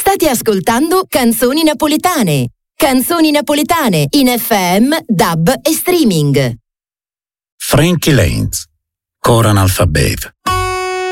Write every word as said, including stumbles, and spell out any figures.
State ascoltando Canzoni Napoletane. Canzoni Napoletane in F M, D A B e streaming. Frankie Lanes, Cora Analphabet.